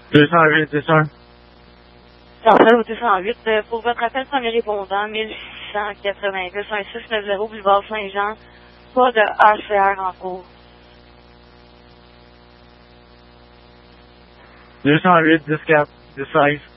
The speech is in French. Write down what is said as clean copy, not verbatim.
208, 10-1. Centrale au 208, pour votre appel premier répondant, 1680, 20690, boulevard Saint-Jean, pas de HCR en cours. 208, 10-4, 10-16.